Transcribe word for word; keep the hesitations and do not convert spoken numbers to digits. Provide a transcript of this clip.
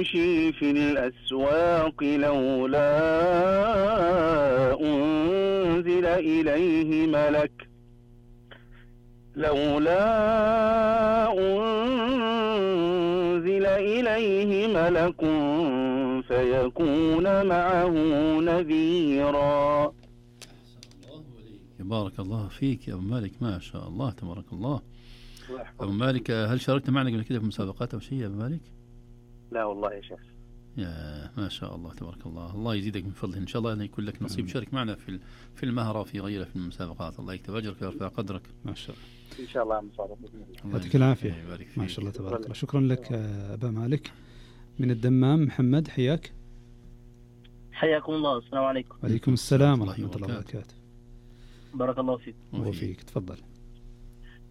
يمشي في الأسواق لولا أنزل إليه ملك لولا أنزل إليه ملك فيكون معه نذيرا. بارك الله فيك يا أبو مالك، ما شاء الله تبارك الله. أبو مالك، هل شاركت معنا قبل كده في مسابقات أو شيء يا أبو مالك؟ لا والله يا شيخ. يا ما شاء الله تبارك الله، الله يزيدك من فضله إن شاء الله أن يكون لك نصيب. شارك معنا في في المهرة وفي غيرها في المسابقات. الله يكتب أجرك ويرفع قدرك. ما شاء الله. إن شاء الله مصارف. يعطيك العافية. ما شاء الله تبارك الله. شكرا لك أبا مالك من الدمام. محمد حياك. حياكم الله. السلام عليكم. وعليكم السلام ورحمة الله وبركاته. بارك الله فيك. وفيك تفضل.